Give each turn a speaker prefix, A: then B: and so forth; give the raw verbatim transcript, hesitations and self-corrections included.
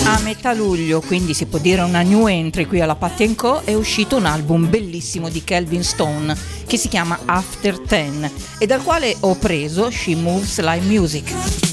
A: A metà luglio, quindi si può dire una new entry qui alla Patti and Co, è uscito un album bellissimo di Calvin Stone che si chiama After Ten e dal quale ho preso She Moves Like Music.